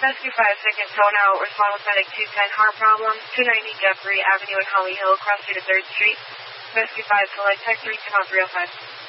Rescue 5, second tone out, respond with medic 210, heart problem, 290 Jeffrey Avenue in Holly Hill, cross street to 3rd Street. Rescue 5, select tech 310 on 305.